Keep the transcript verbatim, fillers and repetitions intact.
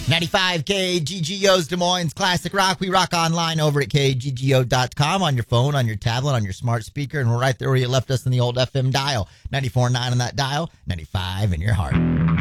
ninety-five K G G O's Des Moines Classic Rock. We rock online over at K G G O dot com on your phone, on your tablet, on your smart speaker, and we're right there where you left us in the old F M dial. ninety-four point nine on that dial, ninety-five in your heart.